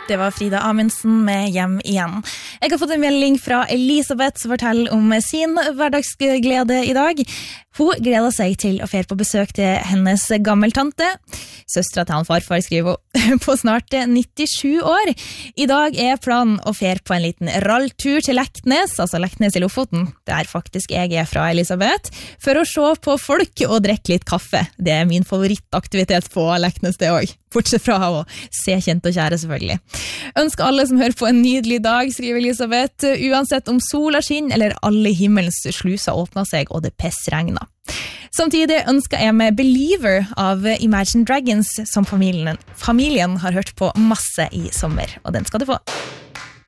Det var Frida Amundsen med Hjem igjen. Jeg har fått en melding fra Elisabeth som forteller om sin hverdagsglede i dag. Hun gleder seg til å fære på besøk til hennes gammeltante. Søstra til han farfar skriver hun på snart 97 år. I dag er planen å fære på en liten ralltur til Leknes, altså Leknes i Lofoten, der faktisk jeg er fra, Elisabeth, for å se på folk og drikke litt kaffe. Det er min favorittaktivitet på Leknes det også. Bortsett fra å se kjent og kjære selvfølgelig. Ønsker alle som hører på en nydelig dag, skriver Elisabeth, uansett om sola skinner eller alle himmelens sluser åpner seg og det pissregner. Samtidig ønsker jeg med Believer av Imagine Dragons som familien har hørt på masse i sommer, og den skal du få.